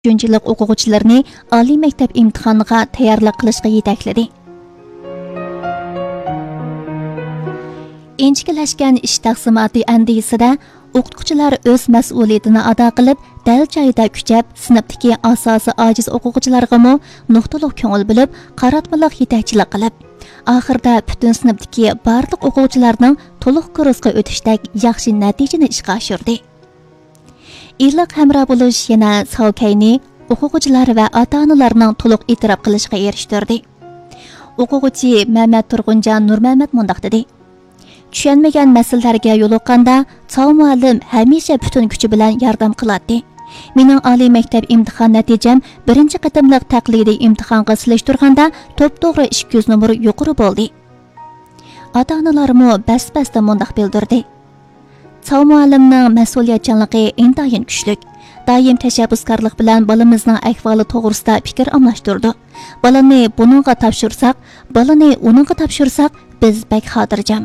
3 yillik o'quvchilarni oliy maktab imtihoniga tayyorlik qilishga yetakladi. Inchikilashgan ish taqsimoti andisida o'qituvchilar o'z mas'uliyatini ado qilib, dal joyida kuchab, sinfdagi asosi ojiz o'quvchilarga nuqtaliq ko'ngil bilib, qaratmaliq yetakchilik qilib, oxirida butun sinfdagi barliq o'quvchilarning to'liq kursga o'tishdek yaxshi natijani ishga oshirdi. Iliq hamroh bo'lish yana savkayni o'quvchilar va ota-onalarning to'liq e'tirof qilishiga erishtirdi. O'quvchi Mehmet Turg'unjon Nurmamat mundaq dedi: Tushunmagan masalalarga yo'liqqanda Sov muallim hamisha butun kuchi bilan yordam qiladi. Mening oliy maktab imtihon natijam birinchi qatimliq taqlidiy imtihonga solishtirganda to'p-to'g'ri 200 nomer yuqori bo'ldi. Ota-onalarmi bas-basda mundaq bildirdi: Sov muallimning mas'uliyatchanligi intayin kuchli. Doim tashabbuskorlik bilan bolamizning ahvoli to'g'risida fikr almashtirdi. Balani buningga topshirsak, biz bak xotirjam.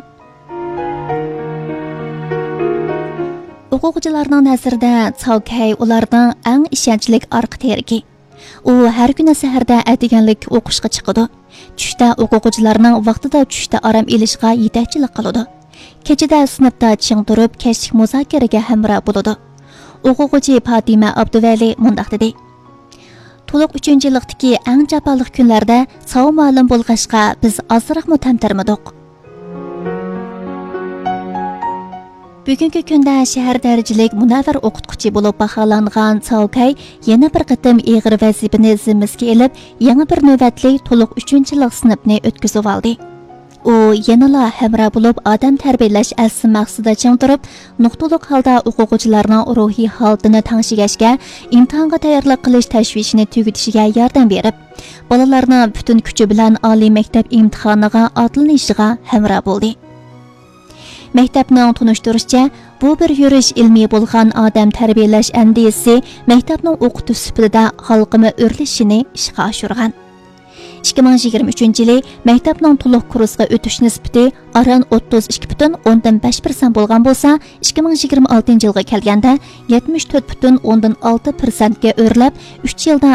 O'quvchilarning nazarida Savkay ularning eng ishonchli orqa tergi. U har kuni saharda atiganlik o'qishga chiqadi. Tushda o'quvchilarning vaqtida tushda orom olishga yetakchilik qiladi. Kechida sinfda ching turib, kechlik muzokaraga hamroh bo'ladi. O'quvchi Fatima Abduvali mundaq dedi: To'liq 3-yillikdagi eng jafoliq kunlarda Sov muallim bo'lg'ashqa biz ozroq mutamtarmidik. Bugungi kunda shahar darajalik munavvar o'qituvchi bo'lib baholangan Savkay yana bir qatim ig'ir vazifani zimmasiga olib, yangi bir navbatli to'liq 3-yillik sinfni o'tkazib oldi. U yanala hamroh bo'lib, odam tarbiyalash asl maqsadida ching turib, nuqtaliq holda o'quvchilarning ruhiy holatini tangshigashga, imtihonga tayyorlik qilish tashvishini tugatishiga yordam berib, bolalarning butun kuchi bilan oliy maktab imtihoniga otlanishiga hamroh bo'ldi. Maktabning tunishtirishicha, bu bir yurish ilmiy bo'lgan odam tarbiyalash andisi maktabning o'qituv sifatida xalqimi o'rlashini ishga oshirgan. 2023 yili maktabning to'liq kursga o'tish nisbati aran 32,5% bo'lgan bo'lsa, 2026 yilga kelganda 74,6% ga o'rlab, 3 yilda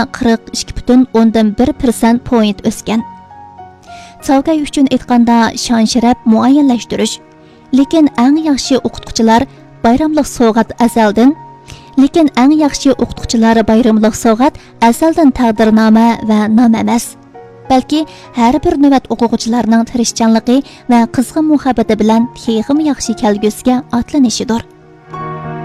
42,1% point o'sgan. Savkay uchun aytganda shon-sharaf muayyanlashtirish. Lekin eng yaxshi o'qituvchilar bayramlik sovg'at azaldan taqdirnoma va nom emas. Balki har bir navbat o'quvchilarning tirishchanligi va qizg'in muhabbati bilan texim yaxshi kelgusiga otlanishidir.